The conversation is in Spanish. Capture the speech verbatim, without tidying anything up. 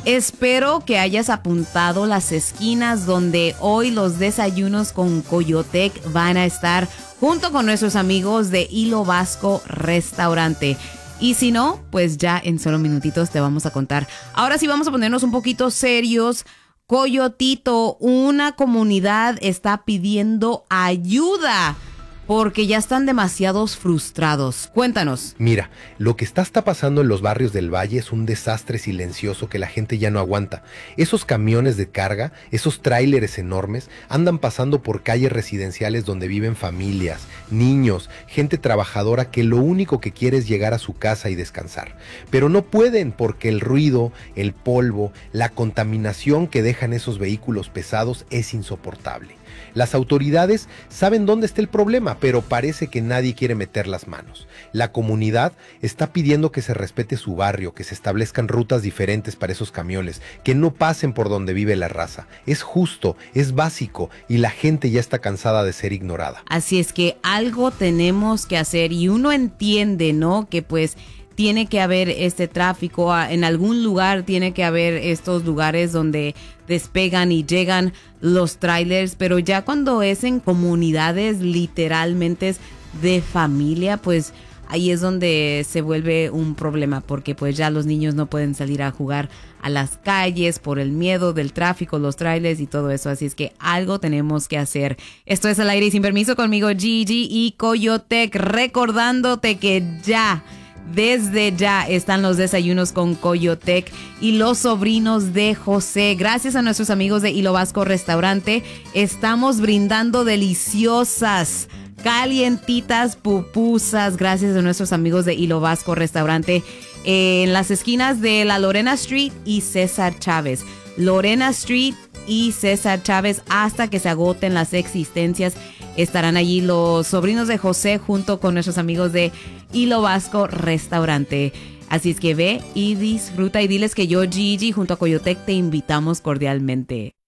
Espero que hayas apuntado las esquinas donde hoy los desayunos con Coyotec van a estar junto con nuestros amigos de Hilo Vasco Restaurante. Y si no, pues ya en solo minutitos te vamos a contar. Ahora sí vamos a ponernos un poquito serios. Coyotito, una comunidad está pidiendo ayuda porque ya están demasiados frustrados. Cuéntanos. Mira, lo que está, está pasando en los barrios del Valle es un desastre silencioso que la gente ya no aguanta. Esos camiones de carga, esos tráileres enormes, andan pasando por calles residenciales donde viven familias, niños, gente trabajadora que lo único que quiere es llegar a su casa y descansar. Pero no pueden porque el ruido, el polvo, la contaminación que dejan esos vehículos pesados es insoportable. Las autoridades saben dónde está el problema, pero parece que nadie quiere meter las manos. La comunidad está pidiendo que se respete su barrio, que se establezcan rutas diferentes para esos camiones, que no pasen por donde vive la raza. Es justo, es básico y la gente ya está cansada de ser ignorada. Así es que algo tenemos que hacer y uno entiende, ¿no? Que pues tiene que haber este tráfico, en algún lugar tiene que haber estos lugares donde despegan y llegan los trailers, pero ya cuando es en comunidades literalmente de familia, pues ahí es donde se vuelve un problema, porque pues ya los niños no pueden salir a jugar a las calles por el miedo del tráfico, los trailers y todo eso, así es que algo tenemos que hacer. Esto es Al Aire y Sin Permiso conmigo Gigi y Coyotec, recordándote que ya desde ya están los desayunos con Coyotec y los sobrinos de José. Gracias a nuestros amigos de Hilo Vasco Restaurante, estamos brindando deliciosas, calientitas pupusas. Gracias a nuestros amigos de Hilo Vasco Restaurante en las esquinas de la Lorena Street y César Chávez. Lorena Street y César Chávez, hasta que se agoten las existencias. Estarán allí los sobrinos de José junto con nuestros amigos de Hilo Vasco Restaurante. Así es que ve y disfruta y diles que yo, Gigi, junto a Coyotec, te invitamos cordialmente.